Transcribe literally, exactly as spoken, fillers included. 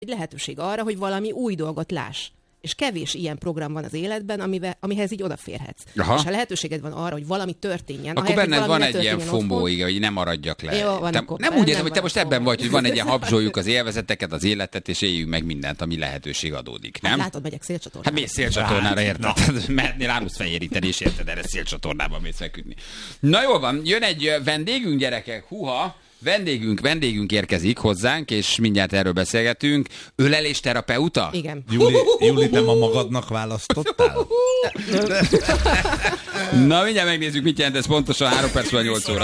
egy lehetőség arra, hogy valami új dolgot láss. És kevés ilyen program van az életben, amivel, amihez így odaférhetsz. Aha. És ha lehetőséged van arra, hogy valami történjen. Akkor ahelyett, benned van egy ilyen otthon, FOMO, igen, hogy nem maradjak le. Jó, van, te, nem úgy értem, hogy te most ebben vagy, hogy van egy ilyen habzsoljuk az élvezeteket, az életet, és éljük meg mindent, ami lehetőség adódik, nem? Hát látod, megyek szélcsatornára. Hát mész szélcsatornára, érted? Mehetnél Árusz fejéríteni, és érted, erre szélcsatornában mész feküdni. Na jól van, jön egy vendégünk, gyerekek, huha! Vendégünk, vendégünk érkezik hozzánk, és mindjárt erről beszélgetünk. Ölelésterapeuta? Igen. Júli, Júli, te ma magadnak választottál? Na, mindjárt megnézzük, mit jelent ez pontosan, három perc van nyolc óra.